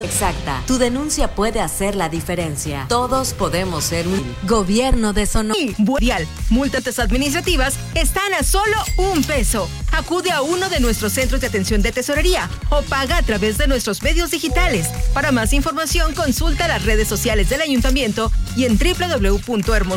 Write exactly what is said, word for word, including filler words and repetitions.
Exacta. Tu denuncia puede hacer la diferencia. Todos podemos ser un gobierno de Sonora. Budial, multas administrativas están a solo un peso. Acude a uno de nuestros centros de atención de tesorería o paga a través de nuestros medios digitales. Para más información, consulta las redes sociales del ayuntamiento y en doble u doble u doble u punto hermosillo